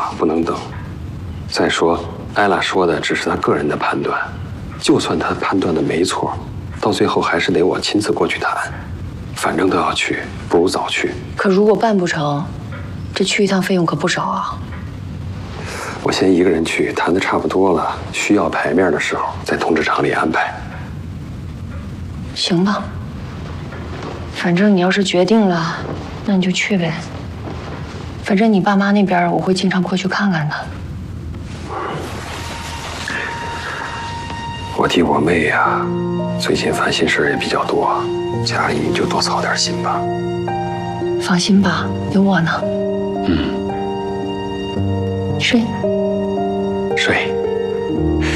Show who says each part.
Speaker 1: 啊，不能等。再说，艾拉说的只是她个人的判断，就算她判断的没错，到最后还是得我亲自过去谈。反正都要去，不如早去。
Speaker 2: 可如果办不成，这去一趟费用可不少啊。
Speaker 1: 我先一个人去，谈的差不多了，需要牌面的时候在通知厂里安排。
Speaker 2: 行吧，反正你要是决定了，那你就去呗。反正你爸妈那边我会经常过去看看的。
Speaker 1: 我弟我妹呀，最近烦心事也比较多，家里你就多操点心吧。
Speaker 2: 放心吧，有我呢。睡。
Speaker 1: 睡。